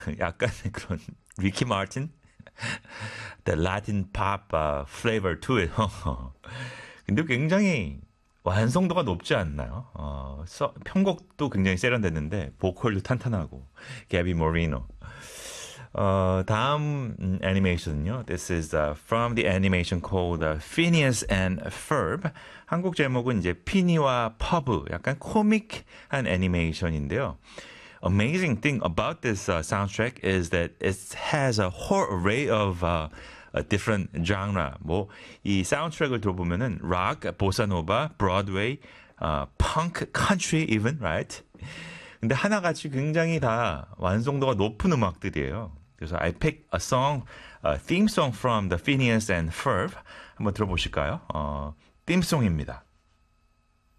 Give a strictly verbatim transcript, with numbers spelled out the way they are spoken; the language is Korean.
약간 그런 리키 마틴, the Latin pop uh, flavor to it. 근데 굉장히 완성도가 높지 않나요? 어, 서, 편곡도 굉장히 세련됐는데 보컬도 탄탄하고 게비 모리노. 어, 다음 음, 애니메이션은요. This is uh, from the animation called uh, Phineas and Ferb. 한국 제목은 이제 피니와 퍼브. 약간 코믹한 애니메이션인데요. Amazing thing about this uh, soundtrack is that it has a whole array of uh, a different genre. 뭐 이 사운드트랙을 들어보면은 락, 보사노바, 브로드웨이, uh, punk, country even, right? 근데 하나같이 굉장히 다 완성도가 높은 음악들이에요. 그래서 I picked a song, a theme song from the Phineas and Ferb. 한번 들어보실까요? 어, theme song입니다.